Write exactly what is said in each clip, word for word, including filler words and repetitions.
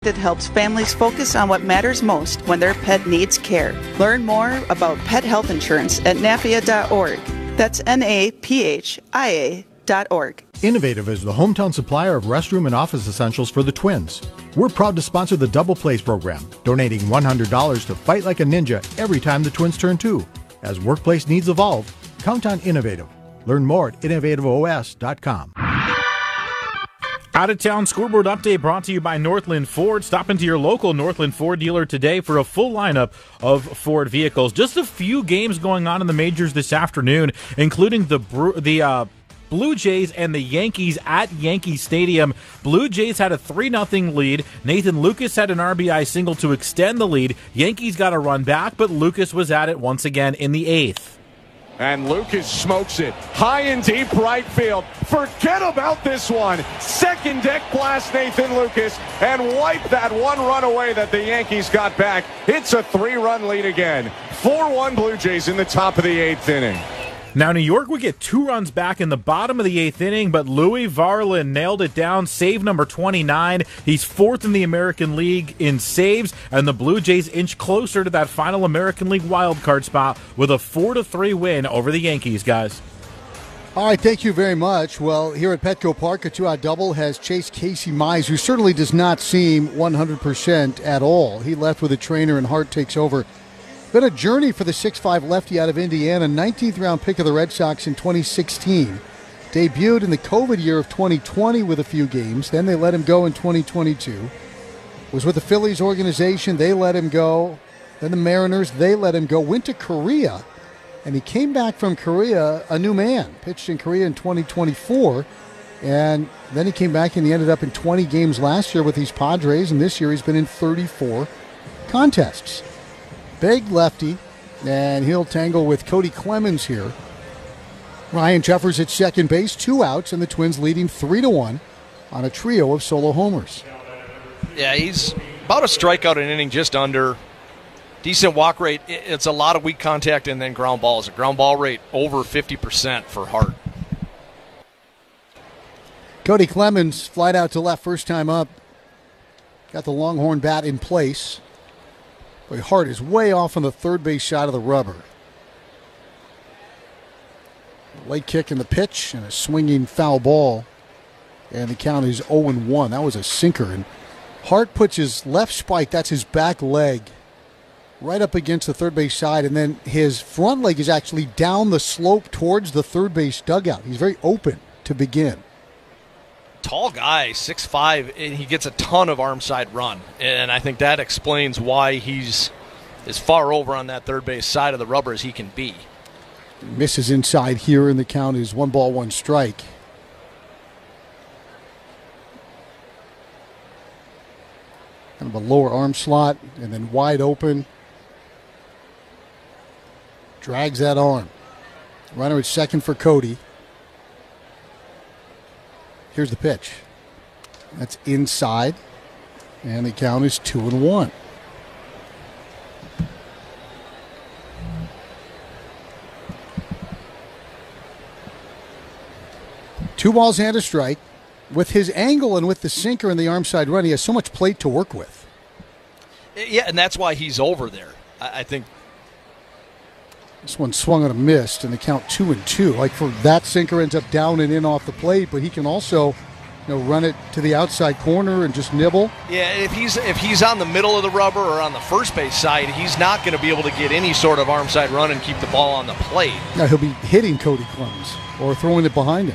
that helps families focus on what matters most when their pet needs care. Learn more about pet health insurance at napia dot org. That's N A P H I A dot org. Innovative is the hometown supplier of restroom and office essentials for the Twins. We're proud to sponsor the Double Plays program, donating one hundred dollars to Fight Like a Ninja every time the Twins turn two. As workplace needs evolve, count on Innovative. Learn more at innovative O S dot com. Out-of-town scoreboard update brought to you by Northland Ford. Stop into your local Northland Ford dealer today for a full lineup of Ford vehicles. Just a few games going on in the majors this afternoon, including the the uh, Blue Jays and the Yankees at Yankee Stadium. Blue Jays had a three nothing lead. Nathan Lucas had an R B I single to extend the lead. Yankees got a run back, but Lucas was at it once again in the eighth. And Lucas smokes it high and deep right field. Forget about this one. Second deck blast Nathan Lucas and wipe that one run away that the Yankees got back. It's a three-run lead again. four one Blue Jays in the top of the eighth inning. Now, New York would get two runs back in the bottom of the eighth inning, but Louis Varland nailed it down, save number twenty-nine. He's fourth in the American League in saves, and the Blue Jays inch closer to that final American League wildcard spot with a four to three win over the Yankees, guys. All right, thank you very much. Well, here at Petco Park, a two-out double has chased Casey Mize, who certainly does not seem one hundred percent at all. He left with a trainer, and Hart takes over. Been a journey for the six five lefty out of Indiana, nineteenth round pick of the Red Sox in twenty sixteen. Debuted in the COVID year of twenty twenty with a few games. Then they let him go in twenty twenty-two. Was with the Phillies organization. They let him go. Then the Mariners, they let him go. Went to Korea, and he came back from Korea a new man. Pitched in Korea in twenty twenty-four, and then he came back and he ended up in twenty games last year with these Padres, and this year he's been in thirty-four contests. Big lefty, and he'll tangle with Cody Clemens here. Ryan Jeffers at second base, two outs, and the Twins leading three to one on a trio of solo homers. Yeah, he's about a strikeout an inning, just under. Decent walk rate. It's a lot of weak contact and then ground balls. A ground ball rate over fifty percent for Hart. Cody Clemens, flight out to left, first time up. Got the Longhorn bat in place. But Hart is way off on the third base side of the rubber. Late kick in the pitch and a swinging foul ball. And the count is oh and one. That was a sinker. And Hart puts his left spike, that's his back leg, right up against the third base side. And then his front leg is actually down the slope towards the third base dugout. He's very open to begin. Tall guy, six five, and he gets a ton of arm side run. And I think that explains why he's as far over on that third base side of the rubber as he can be. Misses inside here, and the count is one ball, one strike. Kind of a lower arm slot, and then wide open. Drags that arm. Runner at second for Cody. Here's the pitch. That's inside. And the count is two and one. Two balls and a strike. With his angle and with the sinker and the arm side run, he has so much plate to work with. Yeah, and that's why he's over there. I, I think. This one swung on a missed, and the count two and two. Like for that sinker ends up down and in off the plate, but he can also, you know, run it to the outside corner and just nibble. Yeah, if he's if he's on the middle of the rubber or on the first base side, he's not going to be able to get any sort of arm side run and keep the ball on the plate. Now he'll be hitting Cody Clemens or throwing it behind him.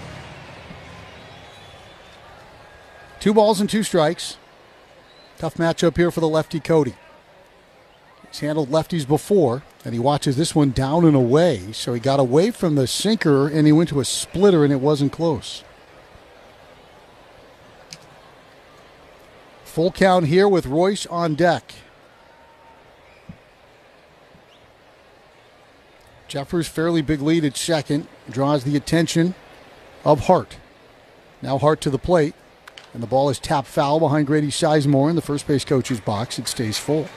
Two balls and two strikes. Tough matchup here for the lefty Cody. He's handled lefties before, and he watches this one down and away. So he got away from the sinker, and he went to a splitter, and it wasn't close. Full count here with Royce on deck. Jeffers, fairly big lead at second, draws the attention of Hart. Now Hart to the plate, and the ball is tapped foul behind Grady Sizemore in the first base coach's box. It stays full.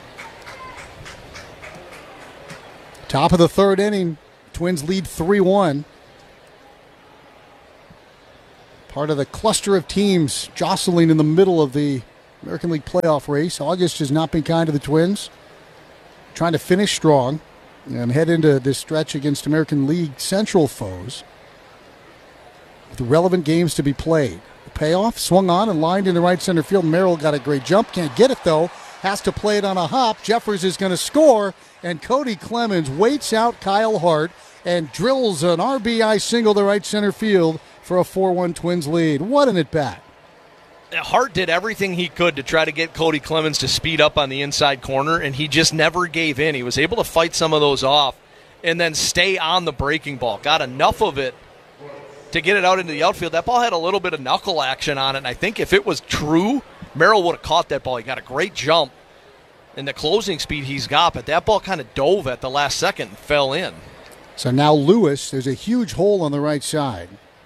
Top of the third inning, Twins lead three one. Part of the cluster of teams jostling in the middle of the American League playoff race. August has not been kind to the Twins. Trying to finish strong and head into this stretch against American League Central foes with relevant games to be played. The payoff, swung on and lined into right center field. Merrill got a great jump. Can't get it, though. Has to play it on a hop. Jeffers is going to score, and Cody Clemens waits out Kyle Hart and drills an R B I single to right center field for a four one Twins lead. What an at-bat. Hart did everything he could to try to get Cody Clemens to speed up on the inside corner, and he just never gave in. He was able to fight some of those off and then stay on the breaking ball. Got enough of it to get it out into the outfield. That ball had a little bit of knuckle action on it, and I think if it was true, Merrill would have caught that ball. He got a great jump and the closing speed he's got, but that ball kind of dove at the last second and fell in. So now Lewis, there's a huge hole on the right side.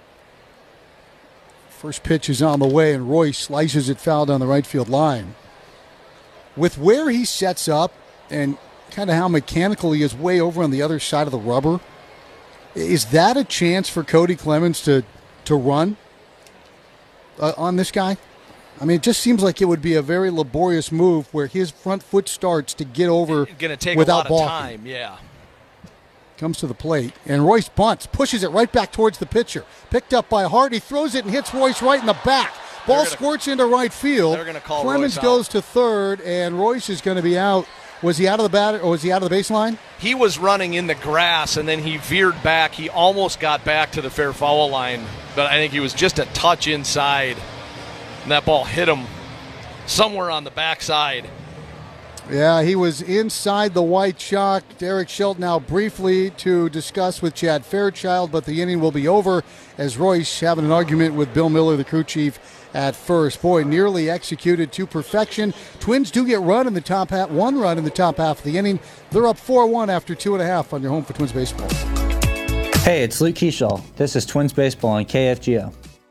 First pitch is on the way, and Royce slices it foul down the right field line. With where he sets up and kind of how mechanical he is way over on the other side of the rubber, is that a chance for Cody Clemens to, to run uh, on this guy? I mean, it just seems like it would be a very laborious move where his front foot starts to get over it's gonna take without a lot balking. of time, yeah. Comes to the plate, and Royce bunts, pushes it right back towards the pitcher. Picked up by Hart, he throws it and hits Royce right in the back. Ball gonna, squirts into right field. They're going to call Clemens Royce goes out. to third, and Royce is going to be out. Was he out of the bat, or was he out of the baseline? He was running in the grass, and then he veered back. He almost got back to the fair foul line, but I think he was just a touch inside, and that ball hit him somewhere on the backside. Yeah, he was inside the white chalk. Derek Shelton now briefly to discuss with Chad Fairchild, but the inning will be over as Royce having an argument with Bill Miller, the crew chief, at first. Boy, nearly executed to perfection. Twins do get run in the top half, one run in the top half of the inning. They're up four one after two and a half on your home for Twins baseball. Hey, it's Luke Keeschall. This is Twins baseball on K F G O.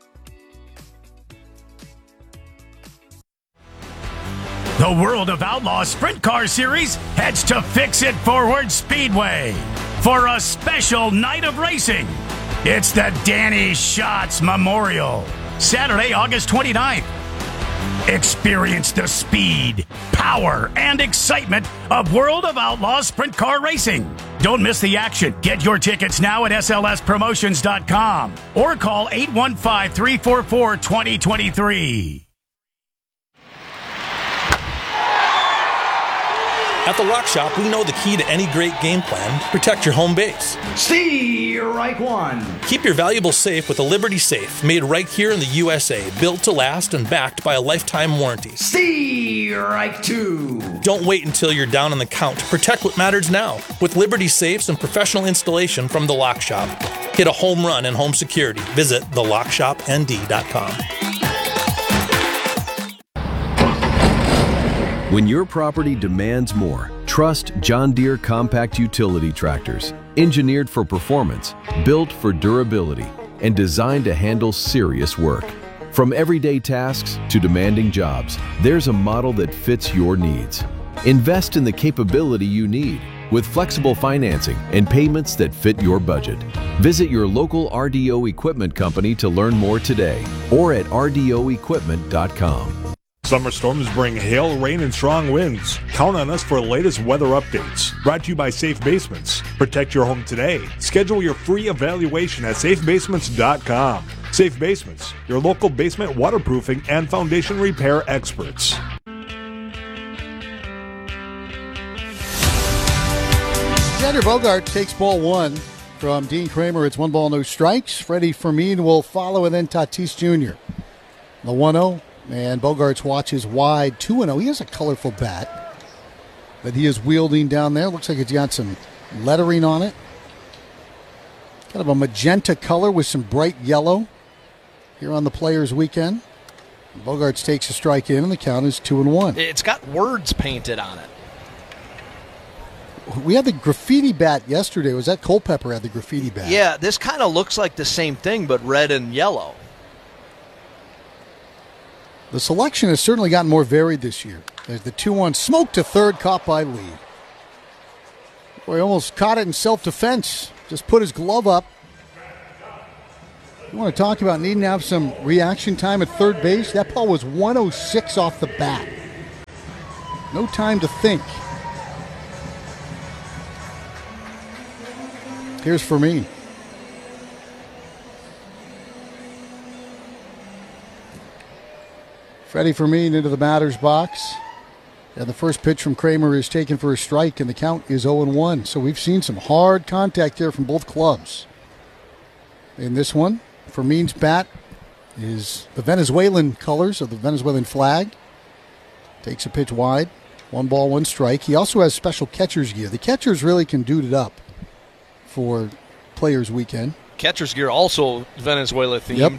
The World of Outlaws Sprint Car Series heads to Fix-It Forward Speedway for a special night of racing. It's the Danny Schatz Memorial, Saturday, August twenty-ninth. Experience the speed, power, and excitement of World of Outlaws Sprint Car Racing. Don't miss the action. Get your tickets now at S L S promotions dot com or call eight one five, three four four, two zero two three. At the Lock Shop, we know the key to any great game plan: protect your home base. Strike one. Keep your valuables safe with a Liberty Safe, made right here in the U S A, built to last and backed by a lifetime warranty. Strike two. Don't wait until you're down on the count to protect what matters now with Liberty Safes and professional installation from the Lock Shop. Hit a home run in home security. Visit the lock shop N D dot com. When your property demands more, trust John Deere compact utility tractors. Engineered for performance, built for durability, and designed to handle serious work. From everyday tasks to demanding jobs, there's a model that fits your needs. Invest in the capability you need with flexible financing and payments that fit your budget. Visit your local R D O equipment company to learn more today or at R D O equipment dot com. Summer storms bring hail, rain, and strong winds. Count on us for the latest weather updates. Brought to you by Safe Basements. Protect your home today. Schedule your free evaluation at safe basements dot com. Safe Basements, your local basement waterproofing and foundation repair experts. Xander Bogaerts takes ball one from Dean Kramer. It's one ball, no strikes. Freddie Fermin will follow, and then Tatis Junior The one oh. And Bogaerts watches wide, two and oh. He has a colorful bat that he is wielding down there. Looks like it's got some lettering on it. Kind of a magenta color with some bright yellow here on the Players Weekend. Bogaerts takes a strike in, and the count is two and one. It's got words painted on it. We had the graffiti bat yesterday. Was that Culpepper had the graffiti bat? Yeah, this kind of looks like the same thing, but red and yellow. The selection has certainly gotten more varied this year. There's the two one, smoke to third, caught by Lee. Boy, almost caught it in self-defense. Just put his glove up. You want to talk about needing to have some reaction time at third base? That ball was one oh six off the bat. No time to think. Here's Fermin. Freddie Fermin into the batter's box. And the first pitch from Kramer is taken for a strike, and the count is oh and one. So we've seen some hard contact here from both clubs. In this one, Fermin's bat is the Venezuelan colors of the Venezuelan flag. Takes a pitch wide. One ball, one strike. He also has special catcher's gear. The catchers really can dude it up for Players Weekend. Catcher's gear also Venezuela themed. Yep.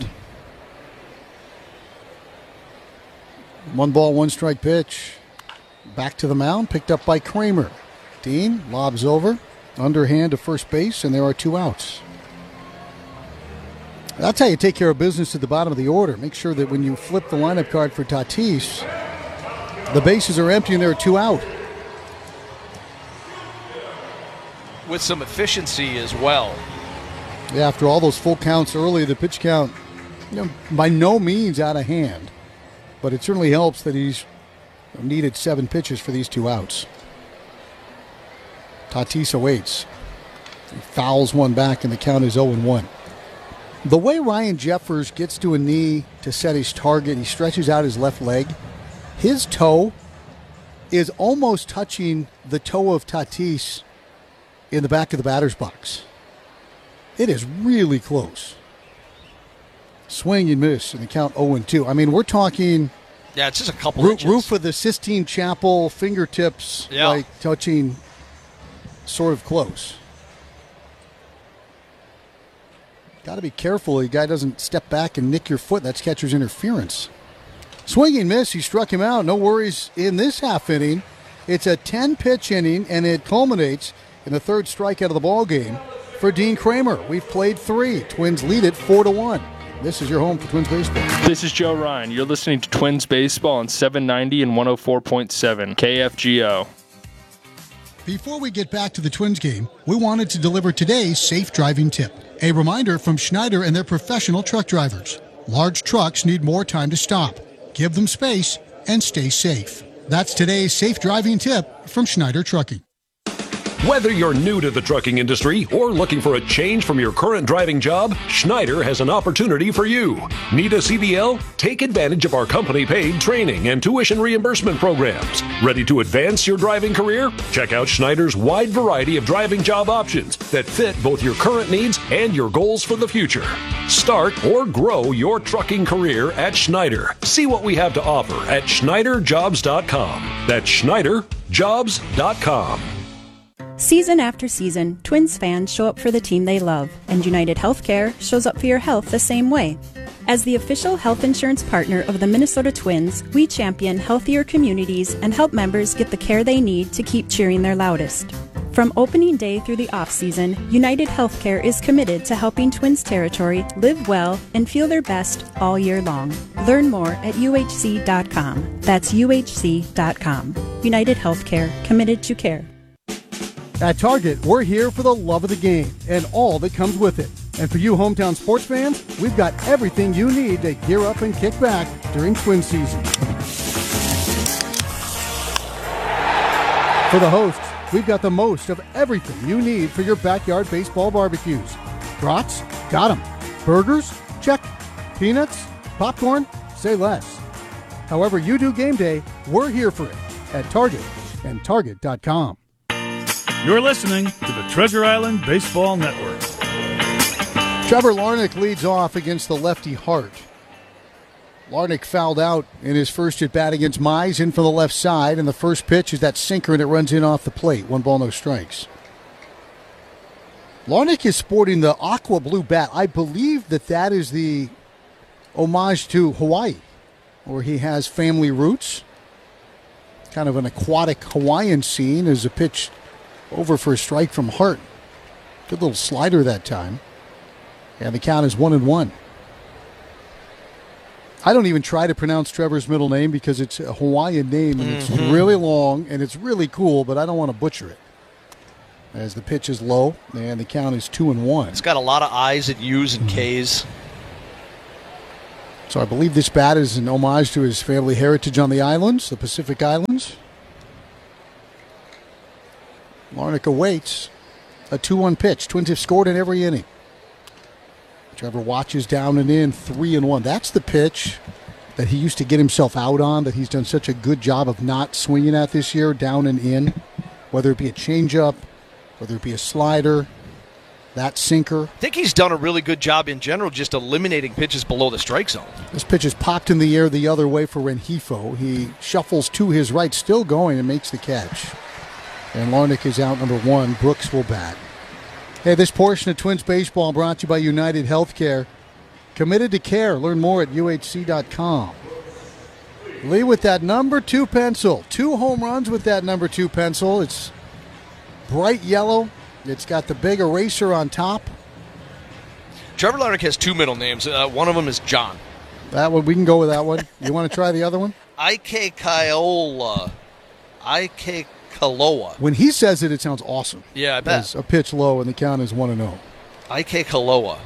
One ball, one strike pitch. Back to the mound, picked up by Kramer. Dean lobs over, underhand to first base, and there are two outs. That's how you take care of business at the bottom of the order. Make sure that when you flip the lineup card for Tatis, the bases are empty and there are two out. With some efficiency as well. Yeah, after all those full counts early, the pitch count, you know, by no means out of hand. But it certainly helps that he's needed seven pitches for these two outs. Tatis awaits. He fouls one back, and the count is oh and one. The way Ryan Jeffers gets to a knee to set his target, he stretches out his left leg. His toe is almost touching the toe of Tatis in the back of the batter's box. It is really close. Swing and miss, and the count oh and two. I mean, we're talking... Yeah, it's just a couple roof, inches. Roof of the Sistine Chapel, fingertips, yeah. like touching sort of close. Got to be careful the guy doesn't step back and nick your foot. That's catcher's interference. Swing and miss, he struck him out. No worries in this half inning. It's a ten-pitch inning, and it culminates in the third strikeout of the ball game for Dean Kramer. We've played three. Twins lead it four to one. This is your home for Twins Baseball. This is Joe Ryan. You're listening to Twins Baseball on seven ninety and one oh four point seven K F G O. Before we get back to the Twins game, we wanted to deliver today's safe driving tip. A reminder from Schneider and their professional truck drivers. Large trucks need more time to stop. Give them space and stay safe. That's today's safe driving tip from Schneider Trucking. Whether you're new to the trucking industry or looking for a change from your current driving job, Schneider has an opportunity for you. Need a C D L? Take advantage of our company-paid training and tuition reimbursement programs. Ready to advance your driving career? Check out Schneider's wide variety of driving job options that fit both your current needs and your goals for the future. Start or grow your trucking career at Schneider. See what we have to offer at Schneider Jobs dot com. That's Schneider Jobs dot com. Season after season, Twins fans show up for the team they love, and United Healthcare shows up for your health the same way. As the official health insurance partner of the Minnesota Twins, we champion healthier communities and help members get the care they need to keep cheering their loudest. From opening day through the off-season, United Healthcare is committed to helping Twins territory live well and feel their best all year long. Learn more at U H C dot com. That's U H C dot com. United Healthcare, committed to care. At Target, we're here for the love of the game and all that comes with it. And for you hometown sports fans, we've got everything you need to gear up and kick back during Twin season. For the hosts, we've got the most of everything you need for your backyard baseball barbecues. Brats? Got 'em. Burgers? Check. Peanuts? Popcorn? Say less. However you do game day, we're here for it at Target and Target dot com. You're listening to the Treasure Island Baseball Network. Trevor Larnach leads off against the lefty Hart. Larnach fouled out in his first at-bat against Mize, in for the left side, and the first pitch is that sinker, and it runs in off the plate. One ball, no strikes. Larnach is sporting the aqua blue bat. I believe that that is the homage to Hawaii, where he has family roots. Kind of an aquatic Hawaiian scene as a pitch over for a strike from Hart. Good little slider that time. And the count is one and one. I don't even try to pronounce Trevor's middle name because it's a Hawaiian name and it's Mhm. really long and it's really cool, but I don't want to butcher it. As the pitch is low and the count is two and one. It's got a lot of I's and U's and K's. So I believe this bat is an homage to his family heritage on the islands, the Pacific Islands. Larnach awaits a two one pitch. Twins have scored in every inning. Trevor watches down and in, three and one. That's the pitch that he used to get himself out on, that he's done such a good job of not swinging at this year, down and in. Whether it be a changeup, whether it be a slider, that sinker. I think he's done a really good job in general just eliminating pitches below the strike zone. This pitch is popped in the air the other way for Rengifo. He shuffles to his right, still going, and makes the catch. And Larnach is out number one. Brooks will bat. Hey, this portion of Twins Baseball brought to you by United Healthcare. Committed to care. Learn more at U H C dot com. Lee with that number two pencil. Two home runs with that number two pencil. It's bright yellow. It's got the big eraser on top. Trevor Larnach has two middle names. Uh, one of them is John. That one, we can go with that one. You want to try the other one? Ike Kaiola. Ike Kaloa. When he says it, it sounds awesome. Yeah, I bet. It's a pitch low, and the count is one and oh. Ike Kaloa.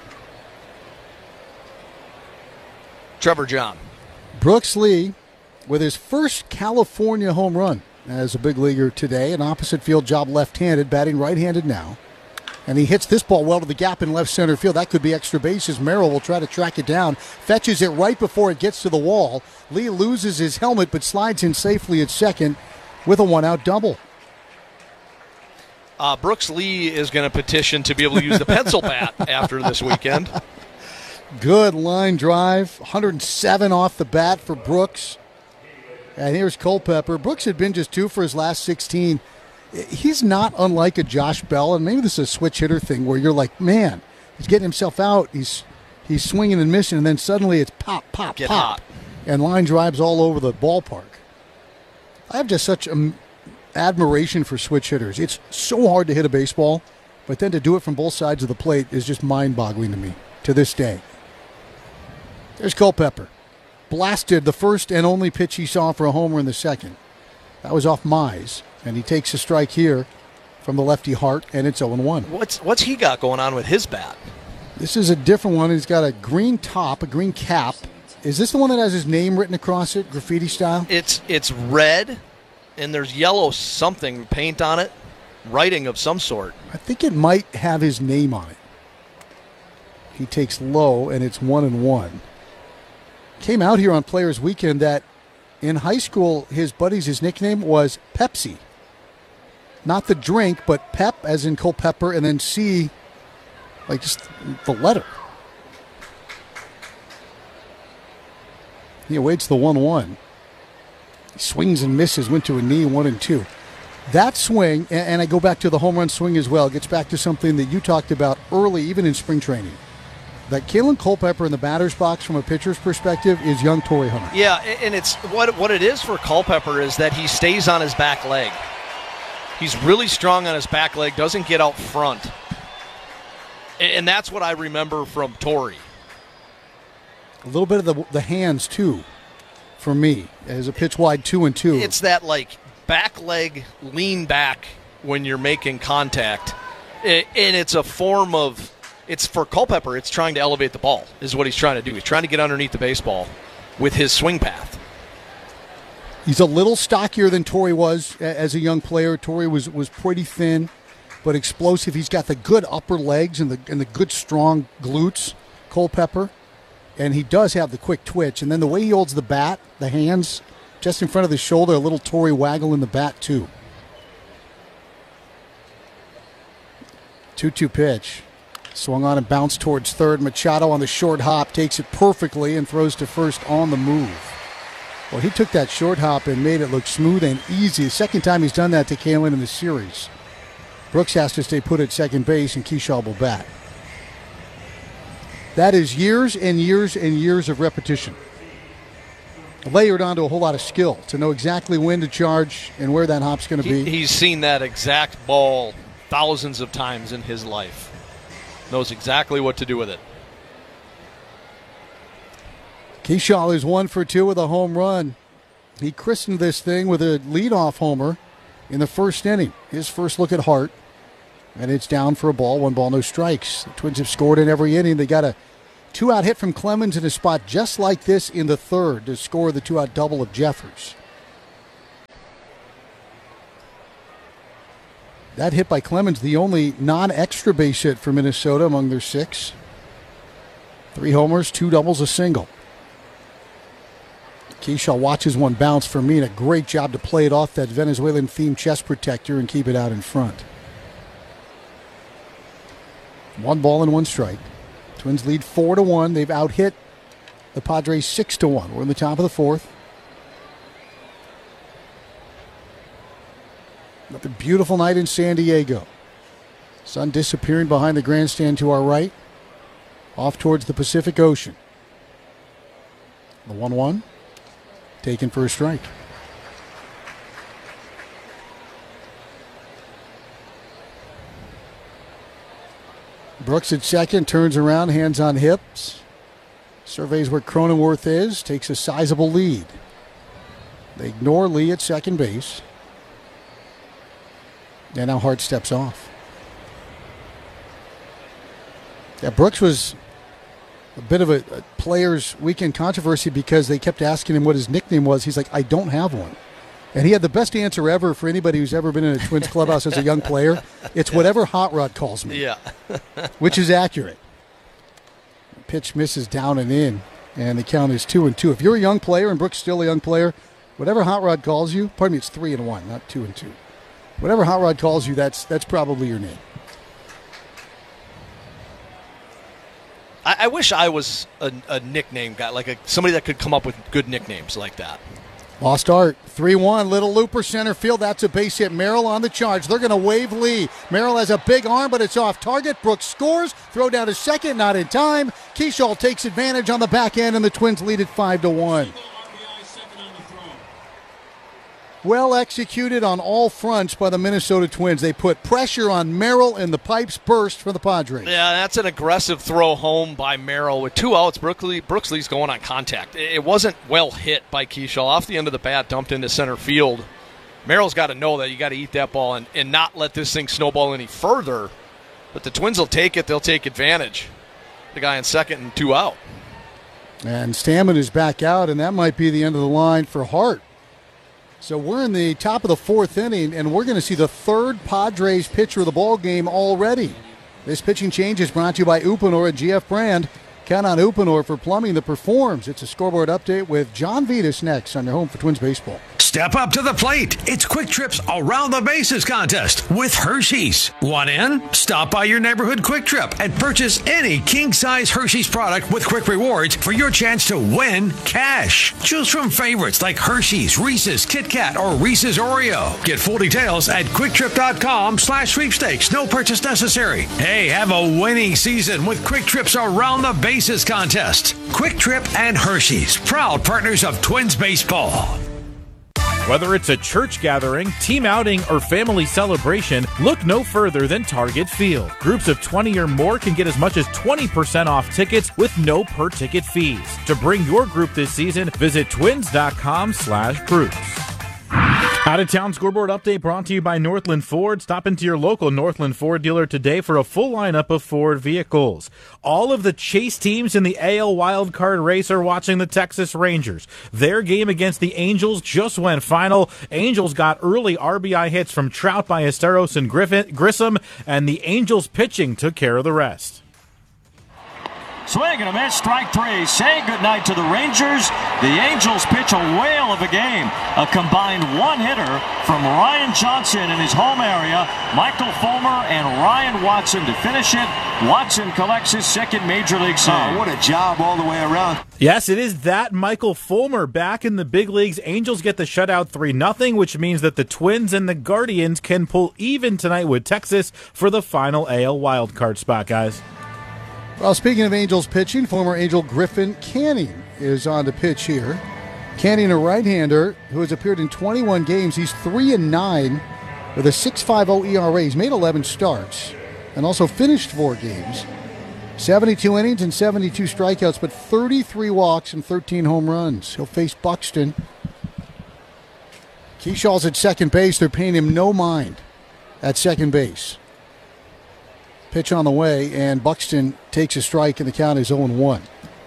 Trevor John. Brooks Lee with his first California home run as a big leaguer today. An opposite field job left-handed, batting right-handed now. And he hits this ball well to the gap in left center field. That could be extra bases. Merrill will try to track it down. Fetches it right before it gets to the wall. Lee loses his helmet but slides in safely at second with a one-out double. Uh, Brooks Lee is going to petition to be able to use the pencil bat after this weekend. Good line drive. one hundred seven off the bat for Brooks. And here's Culpepper. Brooks had been just two for his last sixteen. He's not unlike a Josh Bell, and maybe this is a switch hitter thing where you're like, man, he's getting himself out. He's he's swinging and missing, and then suddenly it's pop, pop, Get pop. hot. And line drives all over the ballpark. I have just such um, admiration for switch hitters. It's so hard to hit a baseball, but then to do it from both sides of the plate is just mind-boggling to me to this day. There's Culpepper. Blasted the first and only pitch he saw for a homer in the second. That was off Mize, and he takes a strike here from the lefty Hart, and it's oh one. What's what's he got going on with his bat? This is a different one. He's got a green top, a green cap. Is this the one that has his name written across it, graffiti style? It's it's red, and there's yellow something paint on it, writing of some sort. I think it might have his name on it. He takes low, and it's one and one. Came out here on Players Weekend that in high school, his buddies, his nickname was Pepsi. Not the drink, but Pep as in Culpepper, and then C, like just the letter. He awaits the one one. He swings and misses, went to a knee, one and two. That swing, and I go back to the home run swing as well, gets back to something that you talked about early, even in spring training. That Kalen Culpepper in the batter's box from a pitcher's perspective is young Torrey Hunter. Yeah, and it's what what it is for Culpepper is that he stays on his back leg. He's really strong on his back leg, doesn't get out front. And that's what I remember from Torrey. A little bit of the the hands, too, for me, as a pitch wide two and two. It's that, like, back leg lean back when you're making contact. And it's a form of, it's for Culpepper, it's trying to elevate the ball, is what he's trying to do. He's trying to get underneath the baseball with his swing path. He's a little stockier than Torrey was as a young player. Torrey was, was pretty thin, but explosive. He's got the good upper legs and the and the good strong glutes, Culpepper. And he does have the quick twitch. And then the way he holds the bat, the hands, just in front of the shoulder, a little Torrey waggle in the bat, too. two two pitch. Swung on and bounced towards third. Machado on the short hop takes it perfectly and throws to first on the move. Well, he took that short hop and made it look smooth and easy. The second time he's done that to Kalen in the series. Brooks has to stay put at second base, and Keyshaw will bat. That is years and years and years of repetition. Layered onto a whole lot of skill to know exactly when to charge and where that hop's going to He, be. he's seen that exact ball thousands of times in his life. Knows exactly what to do with it. Keyshaw is one for two with a home run. He christened this thing with a leadoff homer in the first inning. His first look at Hart. And it's down for a ball, one ball, no strikes. The Twins have scored in every inning. They got a Two-out hit from Clemens in a spot just like this in the third to score the two-out double of Jeffers. That hit by Clemens, the only non-extra base hit for Minnesota among their six. Three homers, two doubles, a single. Keyshaw watches one bounce for me, and a great job to play it off that Venezuelan-themed chest protector and keep it out in front. One ball and one strike. Twins lead four to one. They've out-hit the Padres six to one. We're in the top of the fourth. Another beautiful night in San Diego. Sun disappearing behind the grandstand to our right. Off towards the Pacific Ocean. The one one. Taken for a strike. Brooks at second, turns around, hands on hips. Surveys where Cronenworth is, takes a sizable lead. They ignore Lee at second base. And now Hart steps off. Yeah, Brooks was a bit of a, a players' weekend controversy because they kept asking him what his nickname was. He's like, I don't have one. And he had the best answer ever for anybody who's ever been in a Twins clubhouse as a young player. It's whatever Hot Rod calls me. Yeah. Which is accurate. Pitch misses down and in, and the count is two and two. If you're a young player, and Brooks still a young player, whatever Hot Rod calls you, pardon me, it's three and one, not two and two. Whatever Hot Rod calls you, that's that's probably your name. I, I wish I was a, a nickname guy, like a, somebody that could come up with good nicknames like that. Lost art. three one. Little looper center field. That's a base hit. Merrill on the charge. They're going to wave Lee. Merrill has a big arm, but it's off target. Brooks scores. Throw down to second. Not in time. Keyshaw takes advantage on the back end, and the Twins lead at five to one. Well executed on all fronts by the Minnesota Twins. They put pressure on Merrill, and the pipes burst for the Padres. Yeah, that's an aggressive throw home by Merrill. With two outs, Brooksley, Brooksley's going on contact. It wasn't well hit by Keyshaw. Off the end of the bat, dumped into center field. Merrill's got to know that you got to eat that ball and, and not let this thing snowball any further. But the Twins will take it. They'll take advantage. The guy in second and two out. And Stammen is back out, and that might be the end of the line for Hart. So we're in the top of the fourth inning, and we're going to see the third Padres pitcher of the ball game already. This pitching change is brought to you by Uponor and G F Brand. Count on Uponor for plumbing that performs. It's a scoreboard update with John Vitas next on your home for Twins baseball. Step up to the plate. It's Quick Trip's Around the Bases contest with Hershey's. Want in? Stop by your neighborhood Quick Trip and purchase any king-size Hershey's product with Quick Rewards for your chance to win cash. Choose from favorites like Hershey's, Reese's, Kit Kat, or Reese's Oreo. Get full details at quicktrip.com slash sweepstakes. No purchase necessary. Hey, have a winning season with Quick Trip's Around the Bases contest. Quick Trip and Hershey's, proud partners of Twins baseball. Whether it's a church gathering, team outing, or family celebration, look no further than Target Field. Groups of twenty or more can get as much as twenty percent off tickets with no per-ticket fees. To bring your group this season, visit twins.com slash groups. Out-of-town scoreboard update brought to you by Northland Ford. Stop into your local Northland Ford dealer today for a full lineup of Ford vehicles. All of the Chase teams in the A L wildcard race are watching the Texas Rangers. Their game against the Angels just went final. Angels got early R B I hits from Trout, Ballesteros, and Griffin, Grissom, and the Angels pitching took care of the rest. Swing and a miss, strike three. Saying goodnight to the Rangers. The Angels pitch a whale of a game. A combined one-hitter from Ryan Johnson in his home area, Michael Fulmer, and Ryan Watson to finish it. Watson collects his second Major League save. Oh, what a job all the way around. Yes, it is that Michael Fulmer back in the big leagues. Angels get the shutout three nothing, which means that the Twins and the Guardians can pull even tonight with Texas for the final A L wildcard spot, guys. Well, speaking of Angels pitching, former Angel Griffin Canning is on the pitch here. Canning, a right-hander who has appeared in twenty-one games. He's three and nine with a six point five oh E R A. He's made eleven starts and also finished four games. seventy-two innings and seventy-two strikeouts, but thirty-three walks and thirteen home runs. He'll face Buxton. Keyshaw's at second base. They're paying him no mind at second base. Pitch on the way, and Buxton takes a strike, and the count is oh and one.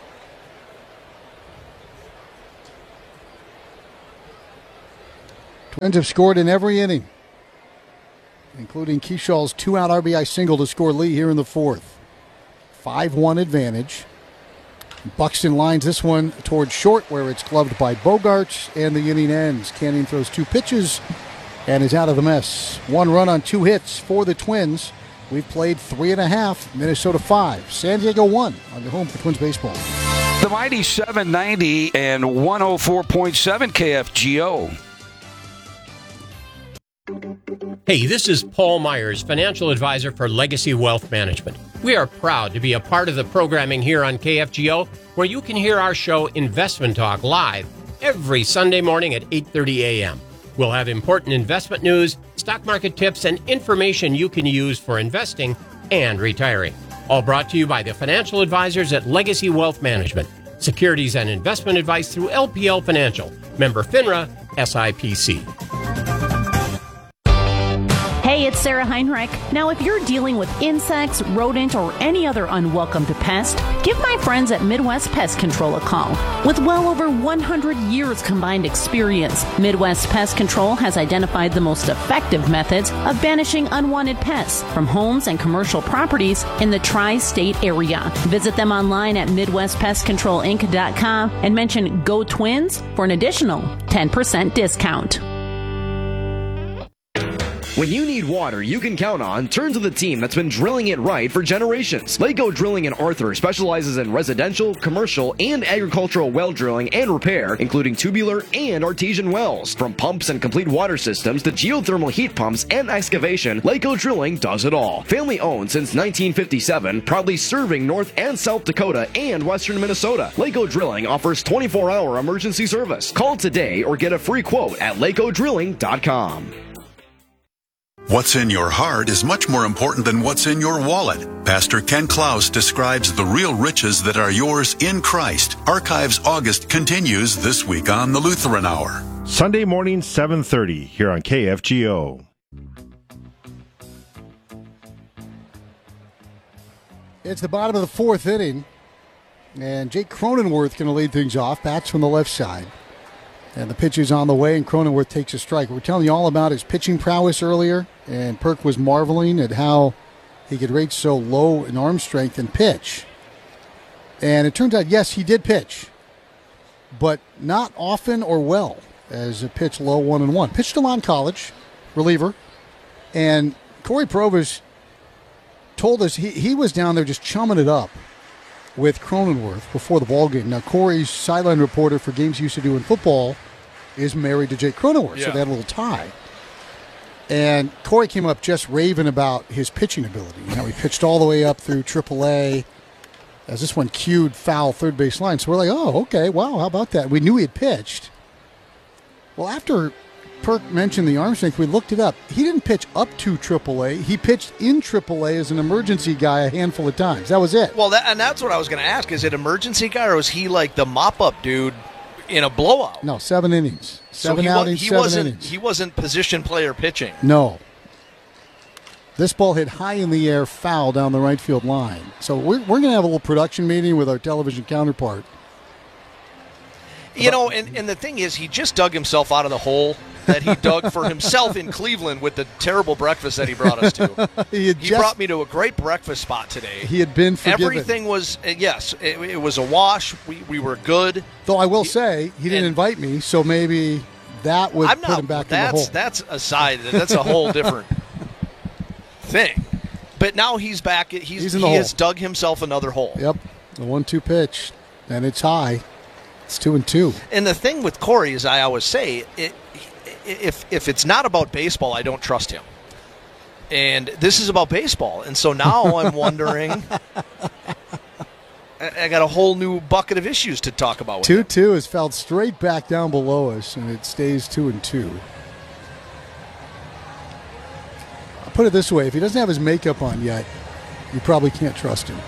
Twins have scored in every inning, including Keeshaw's two-out R B I single to score Lee here in the fourth. five one advantage. Buxton lines this one towards short, where it's gloved by Bogaerts, and the inning ends. Canning throws two pitches and is out of the mess. One run on two hits for the Twins. We've played three and a half, Minnesota five, San Diego one on your home for Twins baseball. The mighty seven ninety and one oh four point seven K F G O. Hey, this is Paul Myers, financial advisor for Legacy Wealth Management. We are proud to be a part of the programming here on K F G O, where you can hear our show Investment Talk live every Sunday morning at eight thirty a.m. We'll have important investment news, stock market tips, and information you can use for investing and retiring. All brought to you by the financial advisors at Legacy Wealth Management. Securities and investment advice through L P L Financial. Member FINRA, S I P C. Hey, it's Sarah Heinrich. Now, if you're dealing with insects, rodent, or any other unwelcome pest, give my friends at Midwest Pest Control a call. With well over one hundred years combined experience, Midwest Pest Control has identified the most effective methods of banishing unwanted pests from homes and commercial properties in the tri-state area. Visit them online at midwest pest control inc dot com and mention Go Twins for an additional ten percent discount. When you need water you can count on, turn to the team that's been drilling it right for generations. Lako Drilling in Arthur specializes in residential, commercial, and agricultural well drilling and repair, including tubular and artesian wells. From pumps and complete water systems to geothermal heat pumps and excavation, Lako Drilling does it all. Family owned since nineteen fifty-seven, proudly serving North and South Dakota and Western Minnesota. Lako Drilling offers twenty-four hour emergency service. Call today or get a free quote at lako drilling dot com. What's in your heart is much more important than what's in your wallet. Pastor Ken Klaus describes the real riches that are yours in Christ. Archives August continues this week on the Lutheran Hour. Sunday morning, seven thirty, here on K F G O. It's the bottom of the fourth inning, and Jake Cronenworth going to lead things off. Bats from the left side. And the pitch is on the way, and Cronenworth takes a strike. We're telling you all about his pitching prowess earlier, and Perk was marveling at how he could rate so low in arm strength and pitch. And it turns out, yes, he did pitch, but not often or well, as a pitch low one and one. Pitched to Lon College, reliever, and Corey Provus told us he, he was down there just chumming it up with Cronenworth before the ball game. Now, Corey's sideline reporter for games he used to do in football is married to Jake Cronenworth, yeah. So they had a little tie. And Corey came up just raving about his pitching ability. You know, he pitched all the way up through triple A as this one cued foul third base line. So we're like, oh, okay, wow, how about that? We knew he had pitched. Well, after Perk mentioned the arm strength, we looked it up. He didn't pitch up to triple A. He pitched in triple A as an emergency guy a handful of times. That was it. Well, that, and that's what I was going to ask. Is it emergency guy, or was he like the mop-up dude in a blowout? No, seven innings. Seven so he outings, he seven wasn't, innings. He wasn't position player pitching. No. This ball hit high in the air, foul down the right field line. So we're, we're going to have a little production meeting with our television counterpart. You know, and, and the thing is, he just dug himself out of the hole that he dug for himself in Cleveland with the terrible breakfast that he brought us to. he he just, brought me to a great breakfast spot today. He had been forgiven. Everything was, uh, yes, it, it was a wash. We we were good. Though I will he, say, he didn't invite me, so maybe that would I'm put not, him back that's, in the hole. That's aside. That's a whole different thing. But now he's back. He's, he's in he the has hole. dug himself another hole. Yep, the one two pitch, and it's high. It's two and two. And the thing with Corey, as I always say, it, if if it's not about baseball, I don't trust him. And this is about baseball. And so now I'm wondering, I, I got a whole new bucket of issues to talk about with two him. two has fell straight back down below us, and it stays two and two. I'll put it this way: if he doesn't have his makeup on yet, you probably can't trust him.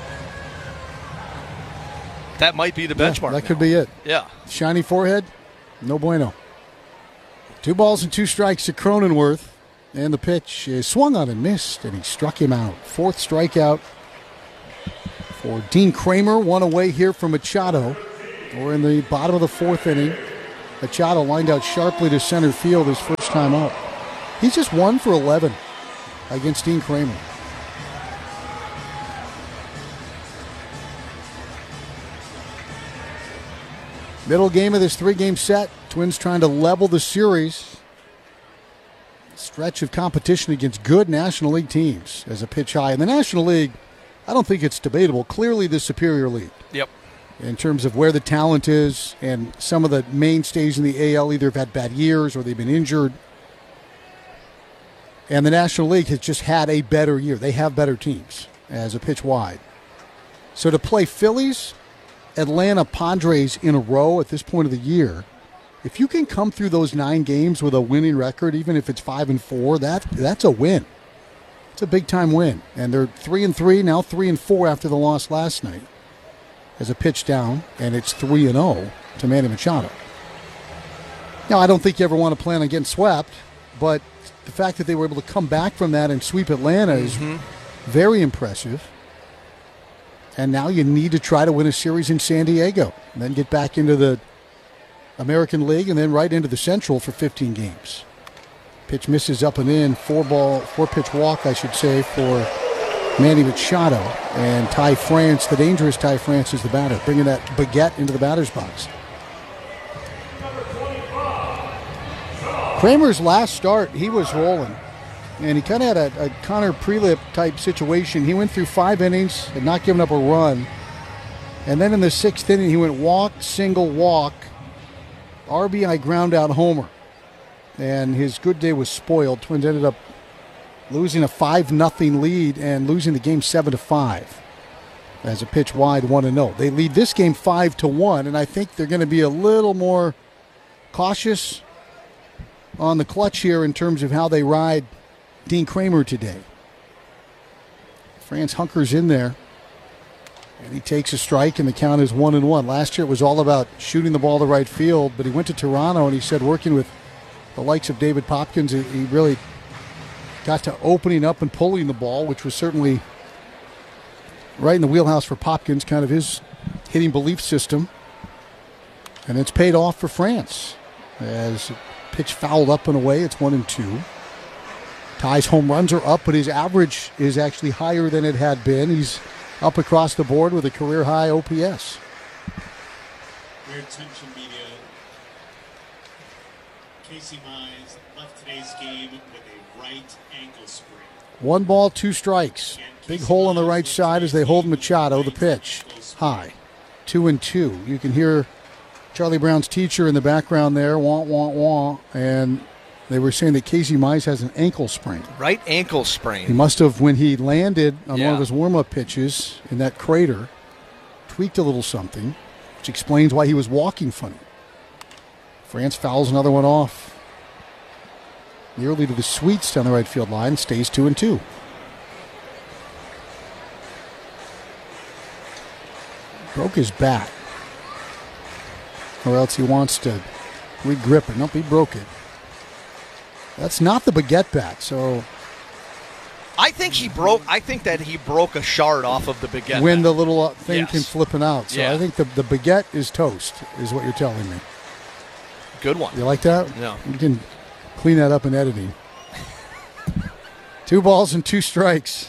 That might be the benchmark. Yeah, that now. could be it. Yeah. Shiny forehead, no bueno. Two balls and two strikes to Cronenworth. And the pitch is swung on and missed, and he struck him out. Fourth strikeout for Dean Kramer. One away here from Machado. We're in the bottom of the fourth inning. Machado lined out sharply to center field his first time up. He's just one for eleven against Dean Kramer. Middle game of this three-game set. Twins trying to level the series. Stretch of competition against good National League teams as a pitch high. In the National League, I don't think it's debatable. Clearly the superior league. Yep. In terms of where the talent is, and some of the mainstays in the A L either have had bad years or they've been injured. And the National League has just had a better year. They have better teams as a pitch wide. So to play Phillies, Atlanta, Padres in a row at this point of the year, if you can come through those nine games with a winning record, even if it's five and four, that that's a win. It's a big time win, and they're three and three now, three and four after the loss last night. As a pitch down, and it's three and zero to Manny Machado. Now, I don't think you ever want to plan on getting swept, but the fact that they were able to come back from that and sweep Atlanta mm-hmm. is very impressive. And now you need to try to win a series in San Diego, and then get back into the American League, and then right into the Central for fifteen games. Pitch misses up and in, four ball, four pitch walk, I should say, for Manny Machado. And Ty France, the dangerous Ty France, is the batter, bringing that baguette into the batter's box. Kramer's last start, he was rolling. And he kind of had a, a Connor Prelip type situation. He went through five innings and not giving up a run. And then in the sixth inning, he went walk, single, walk, R B I ground out homer. And his good day was spoiled. Twins ended up losing a five nothing lead and losing the game seven to five as a pitch wide one and oh. They lead this game five to one, and I think they're going to be a little more cautious on the clutch here in terms of how they ride Dean Kramer today. France hunkers in there, and he takes a strike, and the count is one and one. Last year it was all about shooting the ball to right field, but he went to Toronto, and he said working with the likes of David Popkins, he really got to opening up and pulling the ball, which was certainly right in the wheelhouse for Popkins, kind of his hitting belief system. And it's paid off for France. As pitch fouled up and away, it's one and two. Ty's home runs are up, but his average is actually higher than it had been. He's up across the board with a career-high O P S. Your attention, media. Casey Mize left today's game with a right ankle sprain. One ball, two strikes. Big hole on the right side as they hold Machado. The pitch high. Two and two. You can hear Charlie Brown's teacher in the background there. Wah, wah, wah. And they were saying that Casey Mize has an ankle sprain. Right ankle sprain. He must have, when he landed on yeah. one of his warm-up pitches in that crater, tweaked a little something, which explains why he was walking funny. France fouls another one off. Nearly to the sweets down the right field line. Stays two and two. Broke his bat. Or else he wants to re-grip it. Nope, he broke it. That's not the baguette bat, so... I think he broke. I think that he broke a shard off of the baguette When bat. the little uh, thing yes. came flipping out. So yeah. I think the, the baguette is toast, is what you're telling me. Good one. You like that? Yeah. You can clean that up in editing. Two balls and two strikes.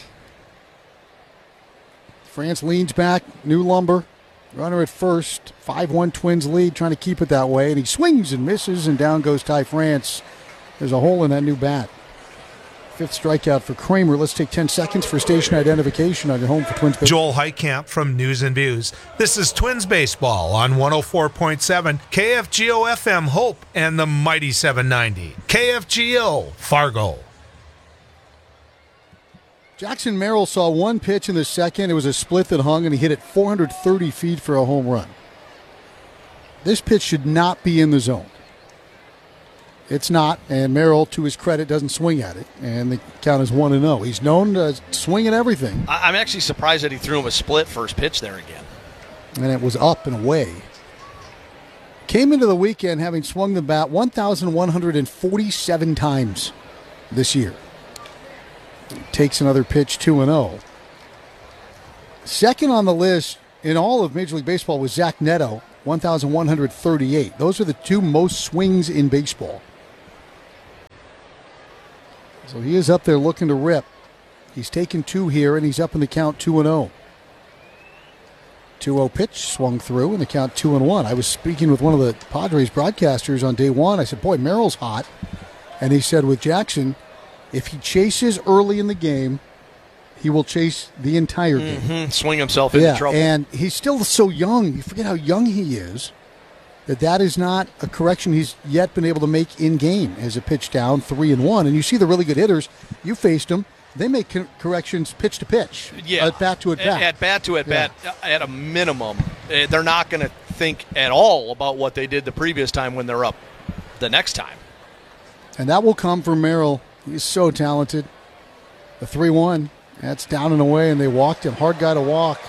France leans back. New lumber. Runner at first. five one Twins lead, trying to keep it that way. And he swings and misses, and down goes Ty France. There's a hole in that new bat. Fifth strikeout for Kramer. Let's take ten seconds for station identification on your home for Twins Baseball. Joel Heitkamp from News and Views. This is Twins Baseball on one oh four point seven K F G O F M Hope and the mighty seven ninety. K F G O Fargo. Jackson Merrill saw one pitch in the second. It was a split that hung, and he hit it four hundred thirty feet for a home run. This pitch should not be in the zone. It's not, and Merrill, to his credit, doesn't swing at it, and the count is one and oh. He's known to swing at everything. I'm actually surprised that he threw him a split first pitch there again. And it was up and away. Came into the weekend having swung the bat one thousand one hundred forty-seven times. this year. Takes another pitch, two and oh. Second on the list in all of Major League Baseball was Zach Neto, one thousand one hundred thirty-eight. Those are the two most swings in baseball. So he is up there looking to rip. He's taken two here, and he's up in the count two and oh. two oh pitch, swung through, and the count two and one. I was speaking with one of the Padres broadcasters on day one. I said, boy, Merrill's hot. And he said with Jackson, if he chases early in the game, he will chase the entire game. Mm-hmm. Swing himself into yeah, trouble. And he's still so young. You forget how young he is. That that is not a correction he's yet been able to make in game as a pitch down, three and one. And you see the really good hitters. You faced them. They make co- corrections pitch to pitch. Yeah. At bat to at bat. At, at bat to at Yeah. bat, at a minimum. Uh, They're not going to think at all about what they did the previous time when they're up the next time. And that will come from Merrill. He's so talented. The three one. That's down and away, and they walked him. Hard guy to walk.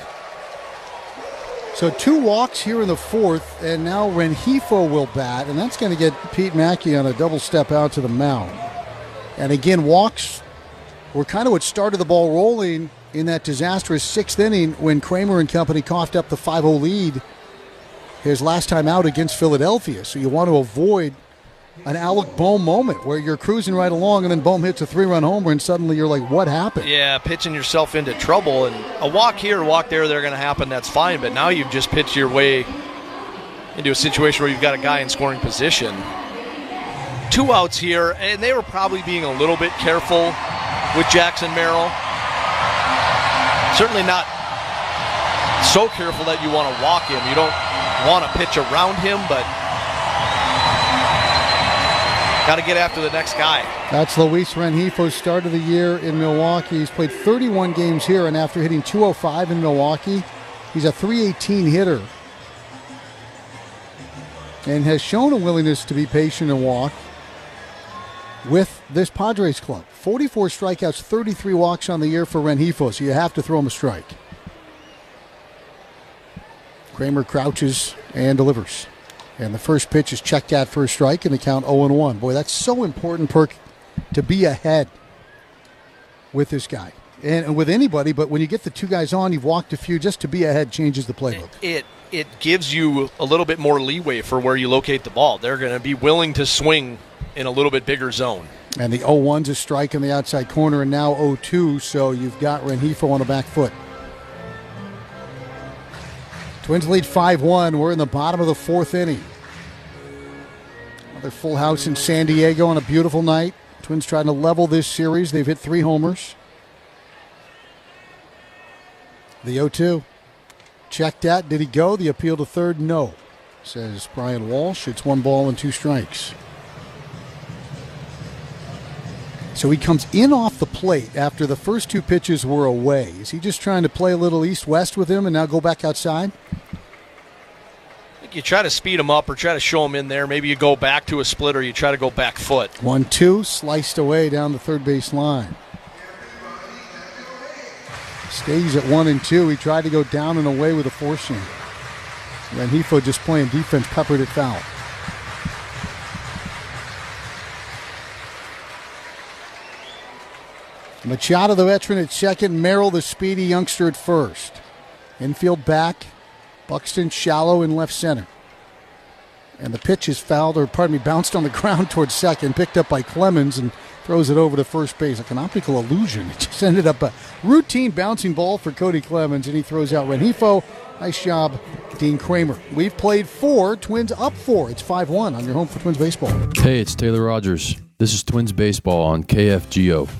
So two walks here in the fourth, and now Rengifo will bat, and that's going to get Pete Mackey on a double step out to the mound. And again, walks were kind of what started the ball rolling in that disastrous sixth inning when Kramer and company coughed up the five oh lead his last time out against Philadelphia. So you want to avoid an Alec Bohm moment where you're cruising right along and then Bohm hits a three-run homer and suddenly you're like, what happened? Yeah, pitching yourself into trouble. And a walk here, a walk there, they're going to happen, that's fine. But now you've just pitched your way into a situation where you've got a guy in scoring position. Two outs here, and they were probably being a little bit careful with Jackson Merrill. Certainly not so careful that you want to walk him. You don't want to pitch around him, but got to get after the next guy. That's Luis Rengifo's start of the year in Milwaukee. He's played thirty-one games here, and after hitting two oh five in Milwaukee, he's a three eighteen hitter and has shown a willingness to be patient and walk with this Padres club. forty-four strikeouts, thirty-three walks on the year for Rengifo, so you have to throw him a strike. Kramer crouches and delivers. And the first pitch is checked at for a strike, and the count oh and one. Boy, that's so important, Perk, to be ahead with this guy. And, and with anybody, but when you get the two guys on, you've walked a few, just to be ahead changes the playbook. It it gives you a little bit more leeway for where you locate the ball. They're going to be willing to swing in a little bit bigger zone. And the oh one's a strike in the outside corner, and now oh two, so you've got Rengifo on the back foot. Twins lead five one. We're in the bottom of the fourth inning. Another full house in San Diego on a beautiful night. Twins trying to level this series. They've hit three homers. The oh two. Checked at. Did he go? The appeal to third? No. Says Brian Walsh. It's one ball and two strikes. So he comes in off the plate after the first two pitches were away. Is he just trying to play a little east-west with him and now go back outside? I think you try to speed him up or try to show him in there. Maybe you go back to a split or you try to go back foot. One two, sliced away down the third base line. Stays at one and two. He tried to go down and away with a four-seam. Rengifo just playing defense, peppered it foul. Machado, the veteran, at second. Merrill, the speedy youngster, at first. Infield back. Buxton shallow in left center. And the pitch is fouled, or pardon me, bounced on the ground towards second, picked up by Clemens, and throws it over to first base. Like an optical illusion. It just ended up a routine bouncing ball for Cody Clemens, and he throws out Rengifo. Nice job, Dean Kramer. We've played four. Twins up four. It's five one on your home for Twins Baseball. Hey, it's Taylor Rogers. This is Twins Baseball on K F G O.